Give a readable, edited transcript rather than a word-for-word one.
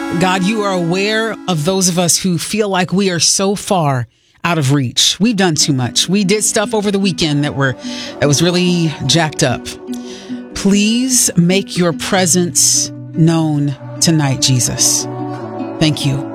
God, you are aware of those of us who feel like we are so far out of reach. We've done too much. We did stuff over the weekend that was really jacked up. Please make your presence known tonight, Jesus. Thank you.